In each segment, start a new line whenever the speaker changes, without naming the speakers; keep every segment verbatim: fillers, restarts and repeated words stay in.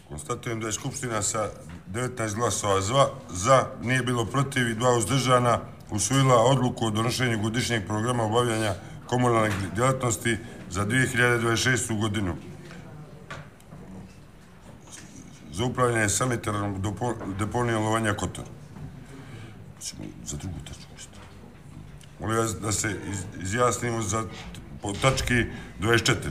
Konstatujem da je Skupština sa devetnaest glasova za, za, nije bilo protiv i dva uzdržana, usvojila odluku o donošenju godišnjeg programa obavljanja komunalnih djelatnosti za dvije hiljade dvadeset šestu. godinu. Za upravljanje sanitarnom deponijom Lovanja Kotor. Za drugu tačku isto. Molim vas da se izjasnimo za po tački dvadeset četiri.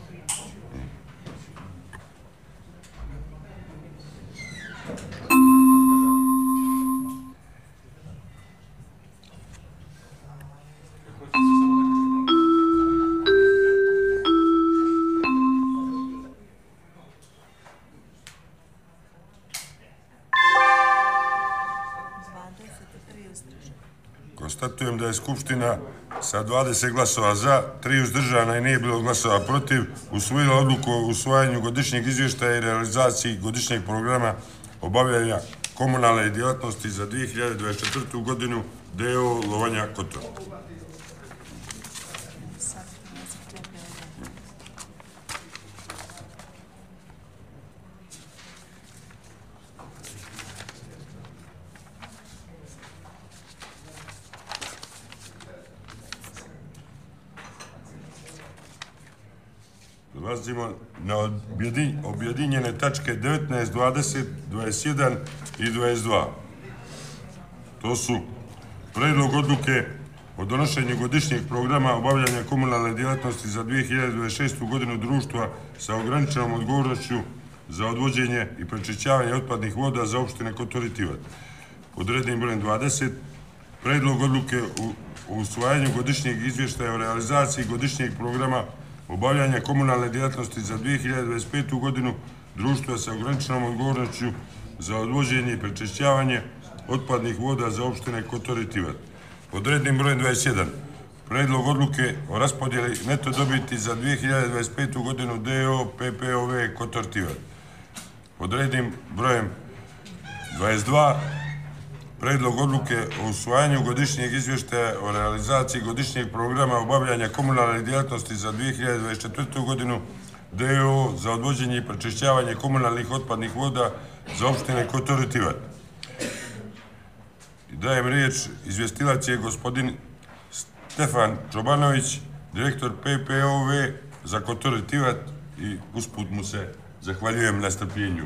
Konstatujem da je Skupština sa dvadeset glasova za, tri uzdržana i nije bilo glasova protiv, usvojila odluku o usvajanju godišnjeg izvještaja i realizaciji godišnjeg programa obavljanja komunalne djelatnosti za dvije hiljade dvadeset četvrtu. godinu D O Lovanja Kotor. Dolazimo na objedinjene tačke devetnaest, dvadeset, dvadeset jedan i dvadeset dva. To su predlog odluke o donošenju godišnjeg programa obavljanja komunalne djelatnosti za dvije hiljade dvadeset šestu. godinu društva sa ograničenom odgovornošću za odvođenje i prečišćavanje otpadnih voda za opštine Kotor i Tivat. Pod rednim brojem dvadeset, predlog odluke o usvajanju godišnjeg izvještaja o realizaciji godišnjeg programa obavljanja komunalne djelatnosti za dvije hiljade dvadeset petu. godinu društva sa ograničenom odgovornošću za odvođenje i prečišćavanje otpadnih voda za opštine Kotor i Tivat. Pod rednim brojem dvadeset jedan, predlog odluke o raspodjeli neto dobiti za dvije hiljade dvadeset petu. godinu D O P P O V Kotor Tivat. Pod rednim brojem dvadeset dva, predlog odluke o usvajanju godišnjeg izvještaja o realizaciji godišnjeg programa obavljanja komunalne djelatnosti za dvije hiljade dvadeset četvrtu. godinu D O za odvođenje i prečišćavanje komunalnih otpadnih voda za opštine Kotor i Tivat. I dajem riječ, izvjestilac je gospodin Stefan Čobanović, direktor P P O V za Kotor i Tivat, i usput mu se zahvaljujem na strpljenju.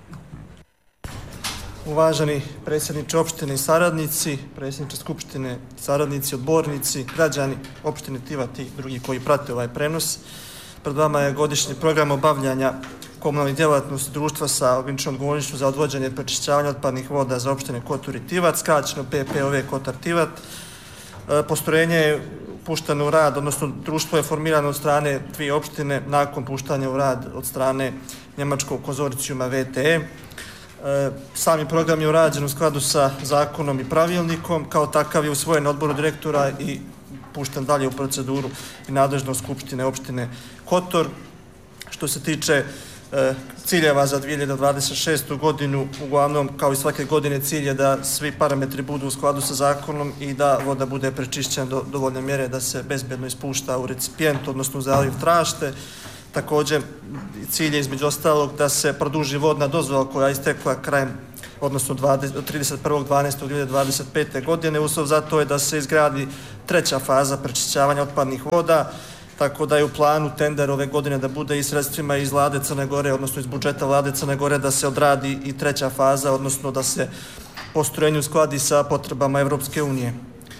Uvaženi predsjedniče opštine i saradnici, predsjedniče Skupštine, saradnici, odbornici, građani opštine Tivat i drugi koji prate ovaj prenos. Pred vama je godišnji program obavljanja komunalnih djelatnosti društva sa ograničenom odgovornošću za odvođenje i prečišćavanje otpadnih voda za opštine Kotor i Tivat, skraćeno P P O V Kotor Tivat. Postrojenje je pušteno u rad, odnosno društvo je formirano od strane dvije opštine nakon puštanja u rad od strane njemačkog konzorcijuma V T E. Sami program je urađen u skladu sa zakonom i pravilnikom, kao takav je usvojen na odboru direktora i pušten dalje u proceduru i nadležnost Skupštine opštine Kotor. Što se tiče e, ciljeva za dvije hiljade dvadeset šestu. godinu, uglavnom, kao i svake godine, cilj je da svi parametri budu u skladu sa zakonom i da voda bude prečišćena do dovoljne mjere da se bezbedno ispušta u recipijent, odnosno u zaliv Trašte. Također, cilj je između ostalog da se produži vodna dozvola koja je istekla krajem, odnosno trideset prvog dvanaestog dvije hiljade dvadeset pete. godine. Uslov za to je da se izgradi treća faza prečišćavanja otpadnih voda, tako da je u planu tender ove godine da bude i sredstvima iz Vlade Crne Gore, odnosno iz budžeta Vlade Crne Gore, da se odradi i treća faza, odnosno da se postrojenje uskladi sa potrebama Evropske unije.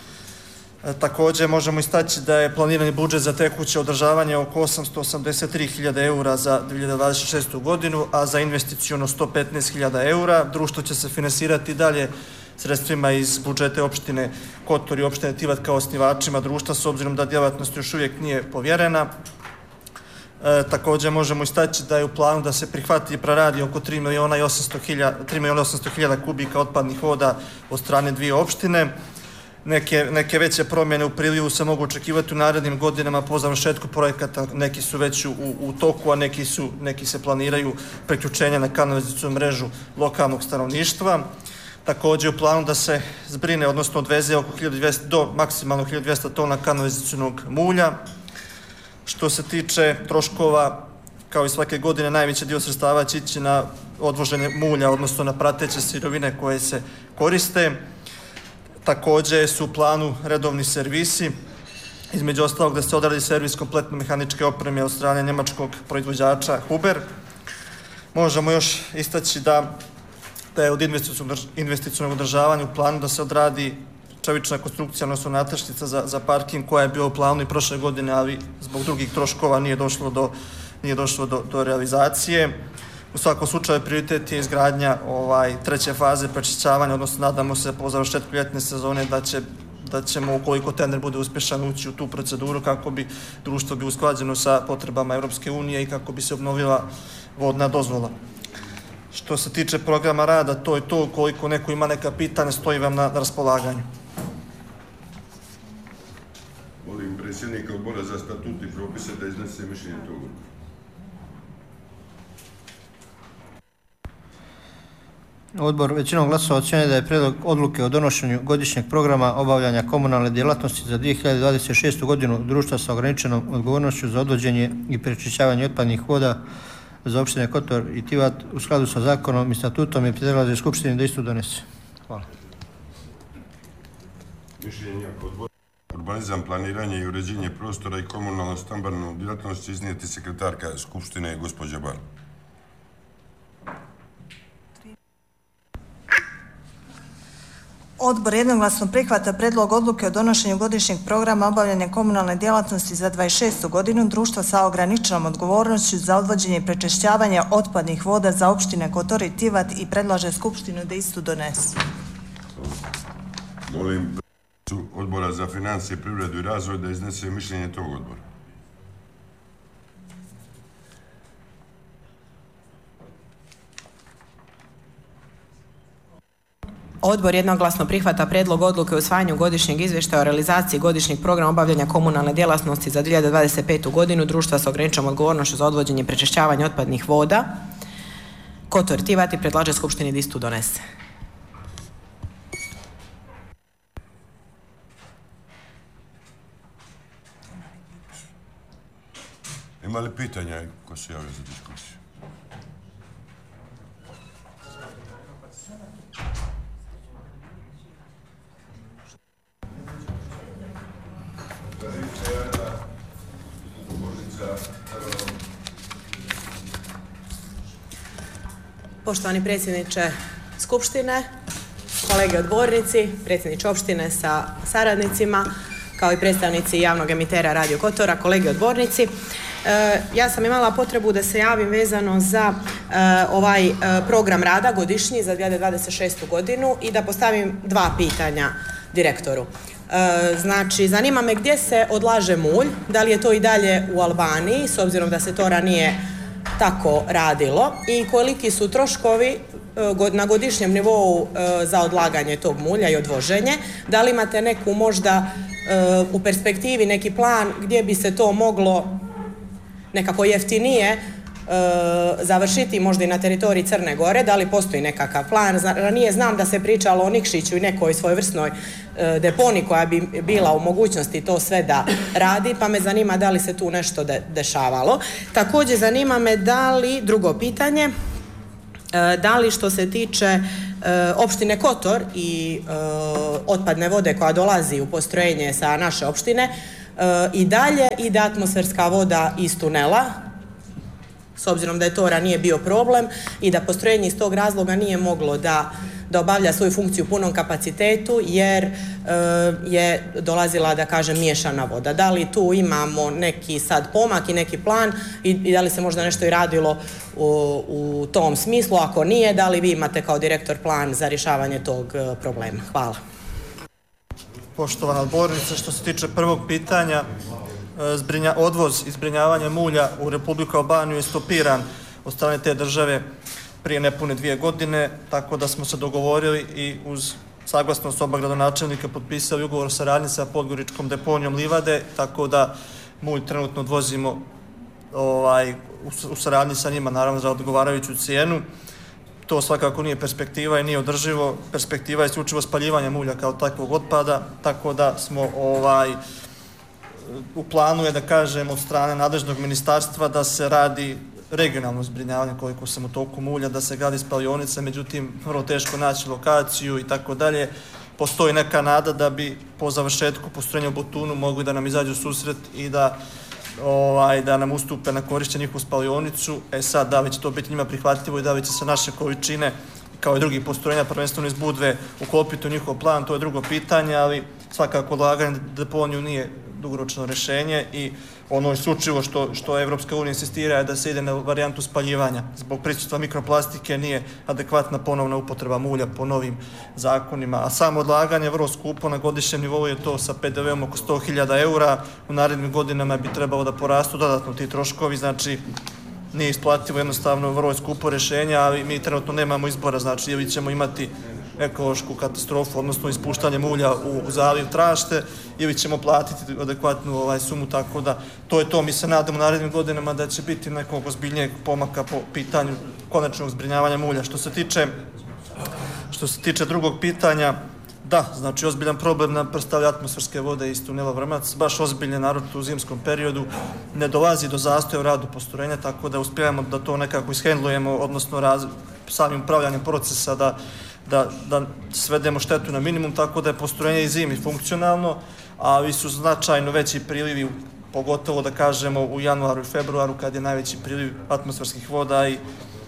Također možemo istaći da je planirani budžet za tekuće održavanje oko osamsto osamdeset tri hiljade eura za dvije hiljade dvadeset šestu. godinu, a za investiciono sto petnaest hiljada eura. Društvo će se finansirati dalje sredstvima iz budžete opštine Kotor i opštine Tivat kao osnivačima društva, s obzirom da djelatnost još uvijek nije povjerena. E, također možemo istaći da je u planu da se prihvati i preradi oko tri miliona i osamsto hiljada kubika otpadnih voda od strane dvije opštine. Neke, neke veće promjene u prilivu se mogu očekivati u narednim godinama po završetku projekata, neki su već u, u toku, a neki, su, neki se planiraju priključenja na kanalizacijsku mrežu lokalnog stanovništva. Također u planu da se zbrine, odnosno odveze oko hiljadu dvjesto, do maksimalno hiljadu dvjesto tona kanalizacijnog mulja. Što se tiče troškova kao i svake godine najveći dio sredstava će ići na odvoženje mulja, odnosno na prateće sirovine koje se koriste. Također su u planu redovni servisi, između ostalog da se odradi servis kompletno mehaničke opreme od strane njemačkog proizvođača Huber. Možemo još istaći da, da je od investicionog održavanja u planu da se odradi čelična konstrukcija, odnosno natršnica za, za parking koja je bila u planu i prošle godine, ali zbog drugih troškova nije došlo do, nije došlo do, do realizacije. U svakom slučaju prioritet je izgradnja ovaj, treće faze prečišćavanja, odnosno nadamo se po završetku ljetne sezone da, će, da ćemo, ukoliko tender bude uspješan, ući u tu proceduru kako bi društvo bi usklađeno sa potrebama Europske unije i kako bi se obnovila vodna dozvola. Što se tiče programa rada, to je to. Ukoliko neko ima neka pitanja, stoji vam na, na raspolaganju.
Molim predsjednika odbora za statut i propise da iznese mišljenje toga.
Odbor većinom glasova ocjenjuje da je prijedlog odluke o donošenju godišnjeg programa obavljanja komunalne djelatnosti za dvije hiljade dvadeset šestu. godinu društva sa ograničenom odgovornošću za odvođenje i prečišćavanje otpadnih voda za opštine Kotor i Tivat u skladu sa zakonom i statutom i predlaže Skupštini da isto donese. Hvala.
Mišljenja odbora urbanizam, planiranje i uređenje prostora i komunalno stambenu djelatnost iznijeti sekretarka Skupštine gospođa Bar.
Odbor jednoglasno prihvata prijedlog odluke o donošenju godišnjeg programa obavljanja komunalne djelatnosti za dvadeset šestu. godinu društva sa ograničenom odgovornošću za odvođenje i prečišćavanje otpadnih voda za opštine Kotor i Tivat i predlaže Skupštinu da istu donese.
Molim odbora za financije, privredu i razvoj da iznese mišljenje tog odbora.
Odbor jednoglasno prihvata prijedlog odluke o usvajanju godišnjeg izvještaja o realizaciji godišnjeg programa obavljanja komunalne djelatnosti za dvije hiljade dvadeset petu. godinu društva s ograničenom odgovornošću za odvođenje i prečišćavanje otpadnih voda Kotor i Tivat i predlaže Skupštini da istu donese.
Ima li pitanja ko se javlja za diskusiju?
Poštovani predsjedniče Skupštine, kolege odbornici, predsjedniče opštine sa saradnicima, kao i predstavnici javnog emitera Radio Kotora, kolege odbornici. E, ja sam imala potrebu da se javim vezano za e, ovaj e, program rada godišnji za dvije hiljade dvadeset šestu. godinu i da postavim dva pitanja direktoru. E, znači, zanima me gdje se odlaže mulj, da li je to i dalje u Albaniji, s obzirom da se to ranije tako radilo, i koliki su troškovi e, na godišnjem nivou e, za odlaganje tog mulja i odvoženje. Da li imate neku možda e, u perspektivi neki plan gdje bi se to moglo nekako jeftinije e, završiti, možda i na teritoriji Crne Gore, da li postoji nekakav plan? Ranije znam da se pričalo o Nikšiću i nekoj svojevrsnoj e, deponi koja bi bila u mogućnosti to sve da radi, pa me zanima da li se tu nešto de, dešavalo. Također zanima me da li, drugo pitanje, e, da li što se tiče e, opštine Kotor i e, otpadne vode koja dolazi u postrojenje sa naše opštine, e, i dalje ide atmosferska voda iz tunela, s obzirom da je to ranije bio problem i da postrojenje iz tog razloga nije moglo da, da obavlja svoju funkciju u punom kapacitetu jer e, je dolazila, da kažem, miješana voda. Da li tu imamo neki sad pomak i neki plan i, i da li se možda nešto i radilo u, u tom smislu? Ako nije, da li vi imate kao direktor plan za rješavanje tog e, problema? Hvala.
Poštovana odbornica, što se tiče prvog pitanja, Zbrinja, odvoz i zbrinjavanje mulja u Republiku Albaniju je stopiran od strane te države prije nepune dvije godine, tako da smo se dogovorili i uz saglasnost oba gradonačelnika potpisali ugovor o saradnji sa podgoričkom deponijom Livade, tako da mulj trenutno odvozimo ovaj, u, u saradnji sa njima, naravno za odgovarajuću cijenu. To svakako nije perspektiva i nije održivo. Perspektiva je isključivo spaljivanje mulja kao takvog otpada, tako da smo ovaj, u planu je, da kažem, od strane nadležnog ministarstva da se radi regionalno zbrinjavanje koliko sam u toku mulja, da se gradi spalionica, međutim vrlo teško naći lokaciju i tako dalje. Postoji neka nada da bi po završetku postrojenja u Botunu mogli da nam izađu u susret i da, ovaj, da nam ustupe na korištenje njihovu spalionicu. E sad, da li će to biti njima prihvatljivo i da li će se naše količine kao i drugih postrojenja, prvenstveno iz Budve, uklopiti u njihov plan, to je drugo pitanje, ali svakako odlaganje deponiju nije dugoročno rješenje i ono isključivo što, što Evropska unija insistira je da se ide na varijantu spaljivanja. Zbog prisustva mikroplastike nije adekvatna ponovna upotreba mulja po novim zakonima, a samo odlaganje je vrlo skupo, na godišnjem nivou je to sa P D V-om oko sto hiljada eura, u narednim godinama bi trebalo da porastu dodatno ti troškovi, znači nije isplativo, jednostavno vrlo je skupo rješenje, ali mi trenutno nemamo izbora, znači ili ćemo imati ekološku katastrofu, odnosno ispuštanje mulja u zaliv Trašte, ili ćemo platiti adekvatnu ovaj, sumu, tako da to je to. Mi se nadamo u narednim godinama da će biti nekog ozbiljnijeg pomaka po pitanju konačnog zbrinjavanja mulja. Što se tiče, što se tiče drugog pitanja, da, znači ozbiljan problem nam predstavlja atmosferske vode iz tunela Vrmac, baš ozbiljne, naročito u zimskom periodu, ne dolazi do zastoja u radu postrojenja, tako da uspijemo da to nekako ishendlujemo, odnosno raz, samim upravljanjem procesa da, da, da svedemo štetu na minimum, tako da je postrojenje i zimi funkcionalno, ali su značajno veći prilivi, pogotovo da kažemo u januaru i februaru kad je najveći priliv atmosferskih voda i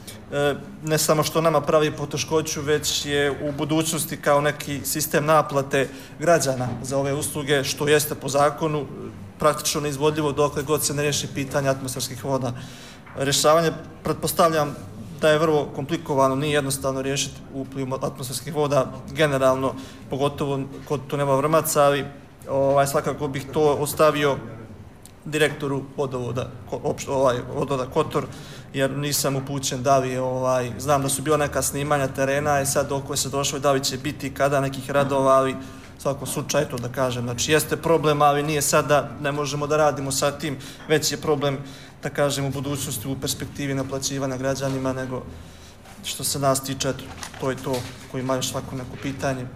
ne samo što nama pravi poteškoću, već je u budućnosti kao neki sistem naplate građana za ove usluge, što jeste po zakonu praktično neizvodljivo dokle god se ne riješi pitanje atmosferskih voda. Rješavanje, pretpostavljam da je vrlo komplikovano, nije jednostavno riješiti upliv atmosferskih voda generalno, pogotovo kod tunela Vrmac, ali ovaj, svakako bih to ostavio direktoru vodovoda, ovaj, vodovoda Kotor, jer nisam upućen da li je, ovaj, znam da su bila neka snimanja terena i sad dok je se došlo da li će biti kada nekih radova, ali u svakom slučaju to da kažem. Znači jeste problem, ali nije sad da ne možemo da radimo sa tim, već je problem da kažem u budućnosti, u perspektivi naplaćivanja građanima, nego što se nas tiče, to je to, koji ima još svako neko pitanje.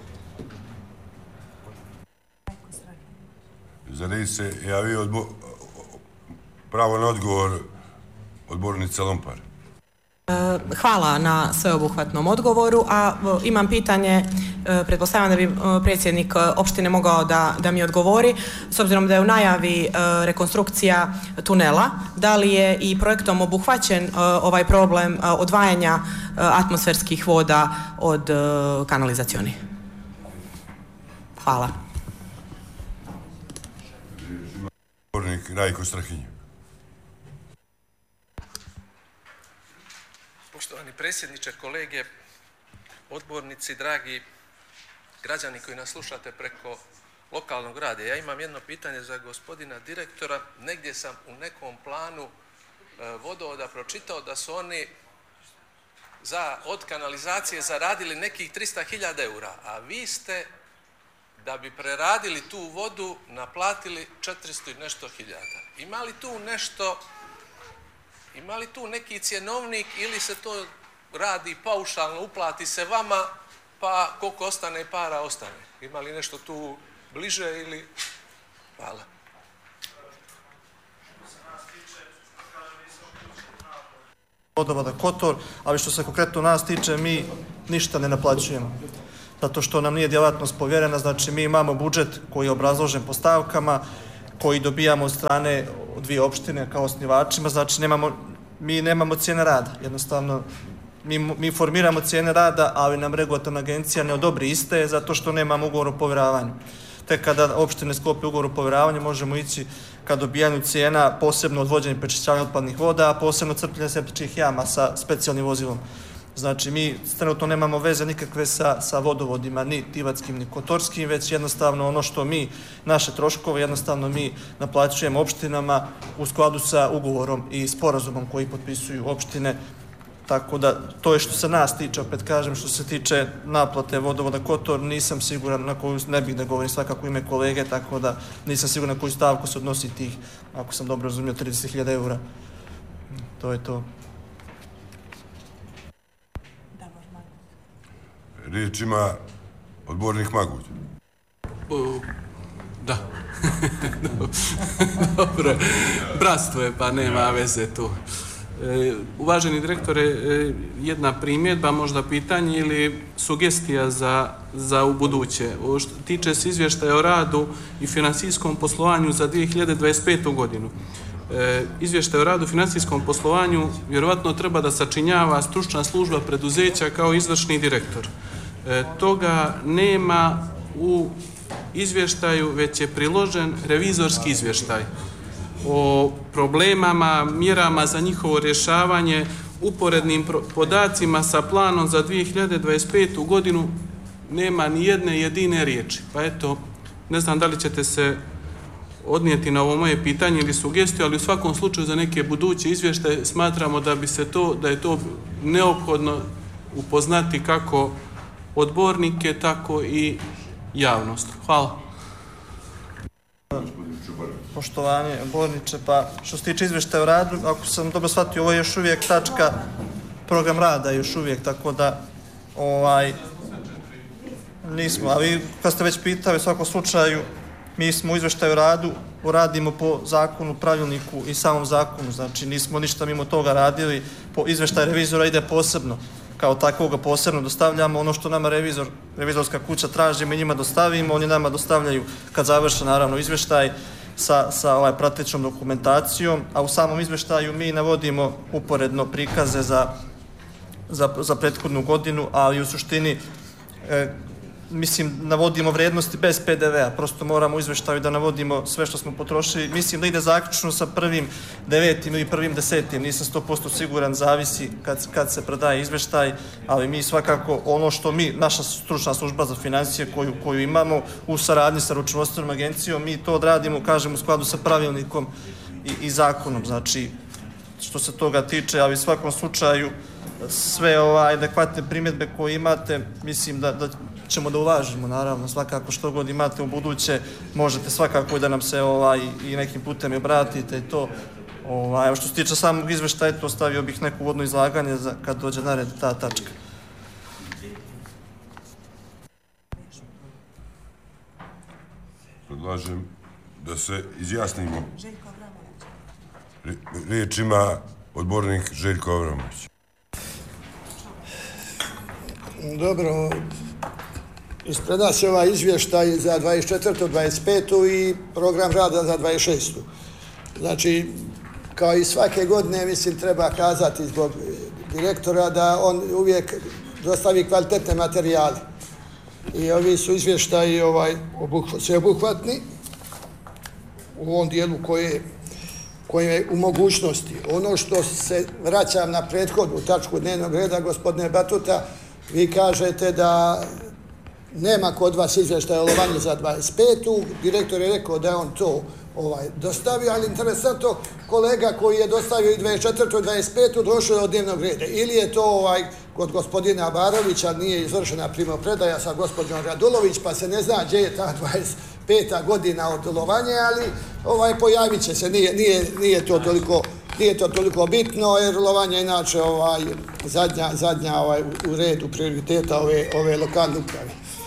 Za reći se javio odbo... pravo na odgovor odbornica Lompar.
Hvala na sveobuhvatnom odgovoru, a imam pitanje, pretpostavljam da bi predsjednik opštine mogao da, da mi odgovori, s obzirom da je u najavi rekonstrukcija tunela, da li je i projektom obuhvaćen ovaj problem odvajanja atmosferskih voda od kanalizacionih? Hvala.
Odbornik Rajko Strahinja.
Poštovani predsjedniče, kolege, odbornici, dragi građani koji nas slušate preko lokalnog radija. Ja imam jedno pitanje za gospodina direktora. Negdje sam u nekom planu vodovoda pročitao da su oni za, od kanalizacije zaradili nekih tristo hiljada eura, a vi ste, da bi preradili tu vodu, naplatili četiristo i nešto hiljada. Ima li tu nešto... Ima li tu neki cjenovnik ili se to radi paušalno, uplati se vama, pa koliko ostane para, ostane? Ima li nešto tu bliže ili... Hvala.
Vodovoda Kotor, ali što se konkretno nas tiče, mi ništa ne naplaćujemo. Zato što nam nije djelatnost povjerena, znači mi imamo budžet koji je obrazložen po stavkama, koji dobijamo od strane dvije opštine kao osnivačima, znači nemamo, mi nemamo cijene rada, jednostavno mi, mi formiramo cijene rada, ali nam regulatorna agencija ne odobri iste zato što nemamo ugovor o povjeravanju. Tek kada opštine sklope ugovor o povjeravanju možemo ići ka dobijanju cijena, posebno odvođenje prečišćavanja otpadnih voda, a posebno crpljenje septičkih jama sa specijalnim vozilom. Znači, mi trenutno nemamo veze nikakve sa, sa vodovodima, ni tivatskim, ni kotorskim, već jednostavno ono što mi, naše troškove, jednostavno mi naplaćujemo opštinama u skladu sa ugovorom i sporazumom koji potpisuju opštine. Tako da, to je što se nas tiče, opet kažem, što se tiče naplate vodovoda Kotor, nisam siguran na koju, ne bih da govorim svakako ime kolege, tako da nisam siguran na koju stavku se odnosi tih, ako sam dobro razumio, trideset hiljada eura. To je to.
Riječ ima odbornik Maguć.
U, da. Dobro. Bratstvo je, pa nema veze tu. Uvaženi direktore, jedna primjedba, možda pitanje ili sugestija za, za u buduće. Što tiče se izvještaja o radu i financijskom poslovanju za dvije hiljade dvadeset petu godinu. Izvještaj o radu i financijskom poslovanju vjerovatno treba da sačinjava stručna služba preduzeća kao izvršni direktor. Toga nema u izvještaju, već je priložen revizorski izvještaj o problemama, mjerama za njihovo rješavanje, uporednim podacima sa planom za dvije hiljade dvadeset petu godinu nema ni jedne jedine riječi. Pa eto, ne znam da li ćete se odnijeti na ovo moje pitanje ili sugestiju, ali u svakom slučaju za neke buduće izvještaje smatramo da bi se to, da je to neophodno upoznati kako odbornike, tako i javnost. Hvala.
Poštovanje, odborniče, pa što se tiče izvještaja o radu, ako sam dobro shvatio, ovo je još uvijek tačka, program rada je još uvijek, tako da ovaj, nismo, a vi kad ste već pitali, u svakom slučaju, mi smo u izvještaju o radu, radimo po zakonu, pravilniku i samom zakonu, znači nismo ništa mimo toga radili, po izvještaju revizora ide posebno, kao takvoga posebno dostavljamo ono što nama revizor, revizorska kuća traži, mi njima dostavimo, oni nama dostavljaju kad završe naravno izvještaj sa, sa ovaj pratećom dokumentacijom, a u samom izvještaju mi navodimo uporedno prikaze za, za, za prethodnu godinu, ali u suštini e, mislim, navodimo vrijednosti bez P D V-a, prosto moramo u izvještaju da navodimo sve što smo potrošili. Mislim da ide zaključno sa prvim devetim ili prvim desetim, nisam sto posto siguran, zavisi kad, kad se predaje izvještaj, ali mi svakako ono što mi, naša stručna služba za financije koju, koju imamo u saradnji sa računovodstvenom agencijom, mi to odradimo, kažem, u skladu sa pravilnikom i, i zakonom, znači što se toga tiče, ali u svakom slučaju sve ovaj adekvatne primjedbe koje imate, mislim da, da ćemo da uvažimo, naravno, svakako što god imate u buduće, možete svakako da nam se ovaj, i nekim putem obratite i to. Ovaj, evo što se tiče samog izveštaja, to ostavio bih neko uvodno izlaganje za kad dođe na red ta tačka.
Predlažem da se izjasnimo. Riječ ima odbornik Željko Avramović.
Dobro, ispred nas je ovaj izvještaj za dvadeset četvrtu dvadeset petu i program rada za dvadeset šestu Znači, kao i svake godine, mislim, treba kazati zbog direktora da on uvijek dostavi kvalitetne materijale. I ovi su izvještaji ovaj, sveobuhvatni u ovom dijelu koje, koje je u mogućnosti. Ono što se vraćam na prethodnu tačku dnevnog reda, gospodine Batuta, vi kažete da nema kod vas izvještaja o lovanju za dvadeset petu Direktor je rekao da je on to ovaj, dostavio, ali interesantno, kolega koji je dostavio i dvadeset četvrtu i dvadeset petu došao je od dnevnog reda. Ili je to ovaj, kod gospodina Barovića, nije izvršena primopredaja sa gospođom Radulović, pa se ne zna gdje je ta dvadeset peta godina od lovanja, ali ovaj, pojavit će se, nije, nije, nije to toliko... Nije to toliko bitno, jer lovanje je inače ovaj, zadnja, zadnja ovaj, u redu prioriteta ove, ove lokalne uprave.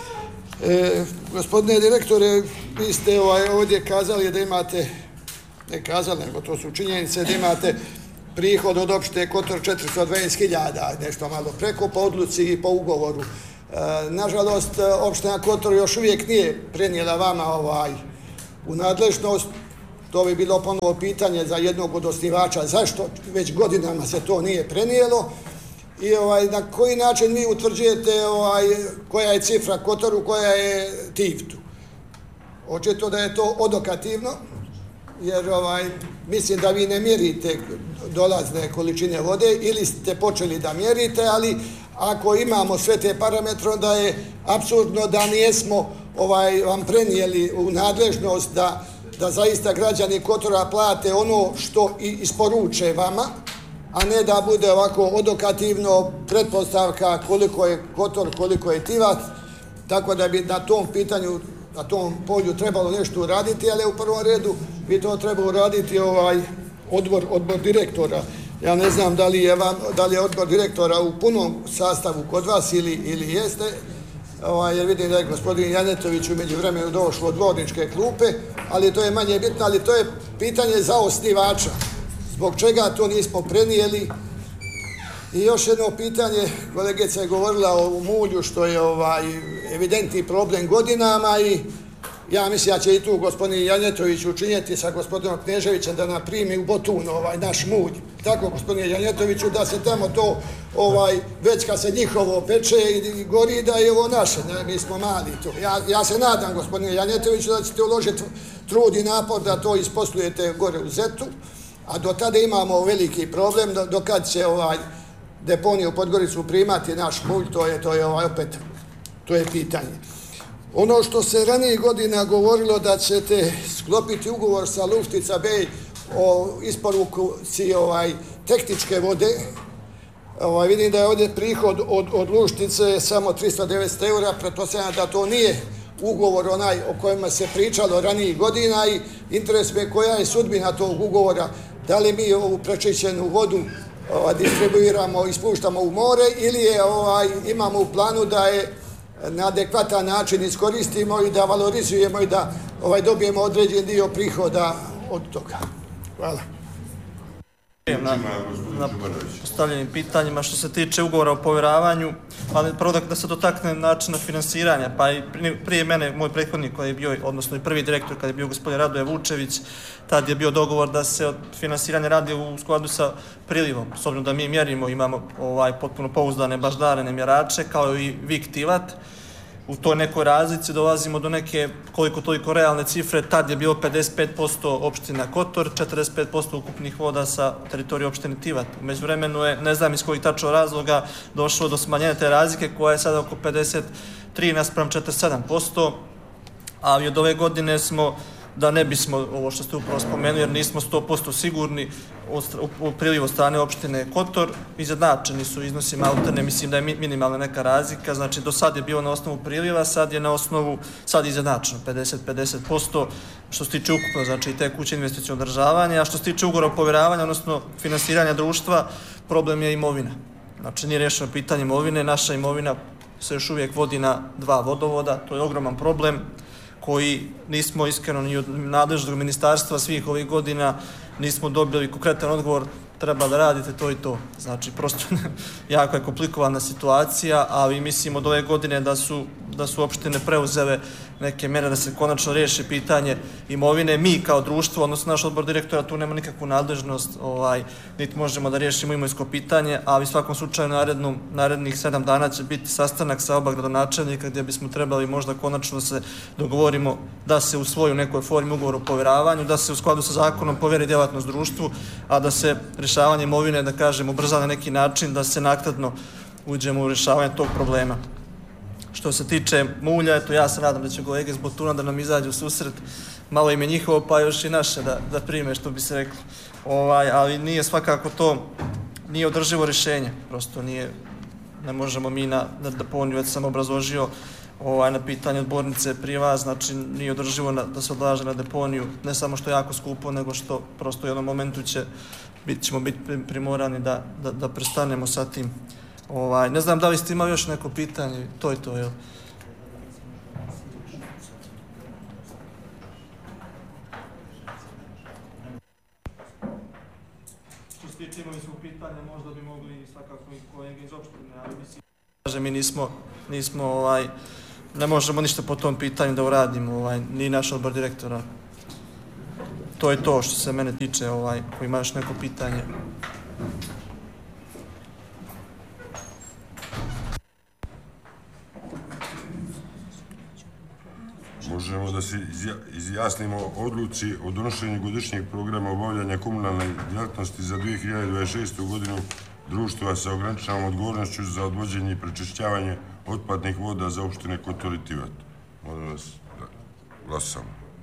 E, gospodine direktore, vi ste ovaj, ovdje kazali da imate, ne kazali, nego to su činjenice, da imate prihod od opštine Kotor četiristo dvadeset hiljada, nešto malo preko, po odluci i po ugovoru. E, nažalost, opština Kotor još uvijek nije prenijela vama ovaj, u nadležnost. To bi bilo ponovo pitanje za jednog od osnivača, zašto već godinama se to nije prenijelo i ovaj, na koji način vi utvrđujete ovaj, koja je cifra Kotoru, koja je Tivtu. Očito da je to odokativno, jer ovaj, mislim da vi ne mjerite dolazne količine vode ili ste počeli da mjerite, ali ako imamo sve te parametre, onda je apsurdno da nijesmo ovaj, vam prenijeli u nadležnost da da zaista građani Kotora plate ono što isporuče vama, a ne da bude ovako odokativno pretpostavka koliko je Kotor, koliko je Tivat, tako da bi na tom pitanju, na tom polju trebalo nešto uraditi, ali u prvom redu bi to trebalo uraditi ovaj odbor, odbor direktora. Ja ne znam da li je, vam, da li je odbor direktora u punom sastavu kod vas ili, ili jeste, Ovaj, jer vidim da je gospodin Janetović u međuvremenu došlo od dvorničke klupe, ali to je manje bitno, ali to je pitanje za osnivača. zbog čega to nismo prenijeli. I još jedno pitanje, kolegica je govorila o mulju, što je ovaj evidentni problem godinama i ja mislim da će i tu gospodin Janjetović učinjeti sa gospodinom Kneževićem da nam primi u Botun ovaj naš mulj. Tako, gospodine Janjetoviću, da se tamo to, ovaj, već kad se njihovo peče i gori, da je ovo naše, ne, mi smo mali tu. Ja, ja se nadam, gospodine Janjetoviću, da ćete uložiti trud i napor da to isposlujete gore u Zetu, a do tada imamo veliki problem, do, do kad će ovaj deponiju u Podgoricu primati naš mulj, to je, to je ovaj, opet, to je pitanje. Ono što se ranije godina govorilo da ćete sklopiti ugovor sa Luftica Bej o isporuci ovaj, tehničke vode, ovaj, vidim da je ovdje prihod od, od Luštice samo tristo devedeset eura, pretpostavljam da to nije ugovor onaj o kojima se pričalo ranijih godina i interes me koja je sudbina tog ugovora, da li mi ovu prečišćenu vodu ovaj, distribuiramo i spuštamo u more ili je ovaj, imamo u planu da je na adekvatan način iskoristimo i da valorizujemo i da ovaj, dobijemo određen dio prihoda od toga. Hvala.
Na, na postavljenim pitanjima što se tiče ugovora o povjeravanju, ali prvo da, da se dotaknem načina finansiranja, pa i prije mene moj prethodnik koji je bio, odnosno i prvi direktor kada je bio gospodin Radoje Vučević, tad je bio dogovor da se od finansiranja radi u skladu sa prilivom, s obzirom da mi mjerimo, imamo ovaj potpuno pouzdane baždarene mjerače kao i Viktivat. U toj nekoj razlici dolazimo do neke koliko toliko realne cifre, tad je bilo pedeset pet posto opština Kotor, četrdeset pet posto ukupnih voda sa teritorije opštine Tivat. U međuvremenu je, ne znam iz kojih tačno razloga, došlo do smanjenja te razlike koja je sada oko pedeset tri naspram četrdeset sedam posto, ali od ove godine smo, da ne bismo ovo što ste upravo spomenuli, jer nismo sto posto sigurni u prilivu strane opštine Kotor, izjednačeni su iznosi maltene, mislim da je minimalna neka razlika, znači do sad je bilo na osnovu priliva, sad je na osnovu, sad je izjednačeno pedeset pedeset posto što se tiče ukupno, znači i te kuće investicijonog održavanja, a što se tiče ugovora o povjeravanja, odnosno finansiranja društva, problem je imovina. Znači nije rješeno pitanje imovine, naša imovina se još uvijek vodi na dva vodovoda, to je ogroman problem koji nismo iskreno ni od nadležnog ministarstva svih ovih godina nismo dobili konkretan odgovor, treba da radite to i to. Znači, prosto jako je komplikovana situacija, ali mislim od ove godine da su, da su opštine preuzele neke mere da se konačno riješi pitanje imovine. Mi kao društvo, odnosno naš odbor direktora, tu nema nikakvu nadležnost, ovaj, niti možemo da riješimo imovinsko pitanje, ali u svakom slučaju narednom, narednih sedam dana će biti sastanak sa oba gradonačelnika gdje bismo trebali možda konačno se dogovorimo da se usvoji u nekoj formi ugovor o povjeravanju, da se u skladu sa zakonom povjeri djelatnost društvu, a da se rješavanje imovine, da kažem, ubrza na neki način, da se naknadno uđemo u rješavanje tog problema. Što se tiče mulja, eto ja se nadam da će kolege iz Botuna da nam izađu u susret, malo im je njihovo pa još i naše da, da prime, što bi se reklo. Ovaj, ali nije svakako to, nije održivo rješenje, prosto nije, ne možemo mi na, na deponiju, već sam obrazložio ovaj, na pitanje odbornice prije vas, znači nije održivo na, da se odlaže na deponiju, ne samo što je jako skupo, nego što prosto u jednom momentu će, bit, ćemo biti primorani da, da, da prestanemo sa tim. Ovaj, ne znam da li ste imali još neko pitanje, to je to, jel? Što se tiče imovinskog pitanja, možda bi mogli svakako i kolege iz opštine, ali mislim, kaže, mi nismo, nismo, ovaj, ne možemo ništa po tom pitanju da uradimo, ovaj, ni naš odbor direktora. To je to što se mene tiče, ovaj, ko ima još neko pitanje.
Možemo da se izjasnimo odluci o donošenju godišnjeg programa obavljanja komunalne djelatnosti za dvije hiljade dvadeset šestu godinu društva sa ograničenom odgovornošću za odvođenje i prečišćavanje otpadnih voda za opštine Kotor i Tivat. Molim vas da glasamo.